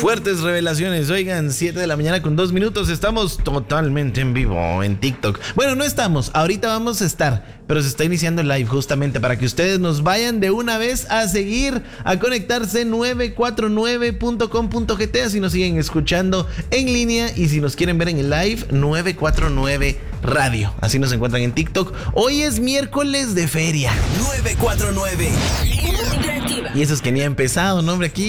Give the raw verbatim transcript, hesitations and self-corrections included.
Fuertes revelaciones, oigan, siete de la mañana con dos minutos, estamos totalmente en vivo en TikTok. Bueno, no estamos, ahorita vamos a estar, pero se está iniciando el live justamente para que ustedes nos vayan de una vez a seguir, a conectarse nueve cuatro nueve punto com punto g t, así nos siguen escuchando en línea, y si nos quieren ver en el live, nueve cuatro nueve Radio, así nos encuentran en TikTok. Hoy es miércoles de feria. nueve cuatro nueve. Y eso es que ni ha empezado, ¿no, hombre? Aquí